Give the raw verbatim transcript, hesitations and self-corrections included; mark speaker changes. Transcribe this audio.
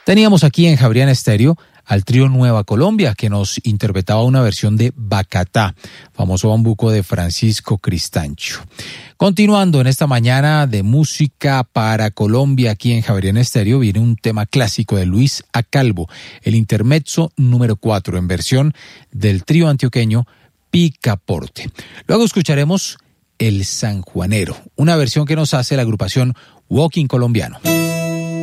Speaker 1: Teníamos aquí en Javeriana Estéreo al trío Nueva Colombia, que nos interpretaba una versión de Bacatá, famoso bambuco de Francisco Cristancho. Continuando en esta mañana de música para Colombia, aquí en Javeriana Estéreo, viene un tema clásico de Luis Acalvo, el intermezzo número cuatro, en versión del trío antioqueño Picaporte. Luego escucharemos El Sanjuanero, una versión que nos hace la agrupación Walking Colombiano.